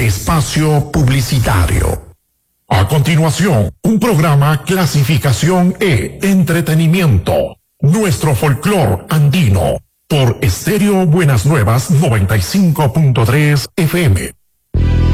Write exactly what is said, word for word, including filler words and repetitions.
Espacio publicitario. A continuación, un programa clasificación E, entretenimiento. Nuestro folclor andino. Por Estéreo Buenas Nuevas noventa y cinco punto tres F M.